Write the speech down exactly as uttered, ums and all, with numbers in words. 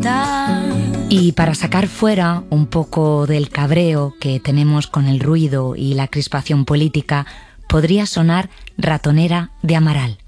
Y para sacar fuera un poco del cabreo que tenemos con el ruido y la crispación política, podría sonar Ratonera de Amaral.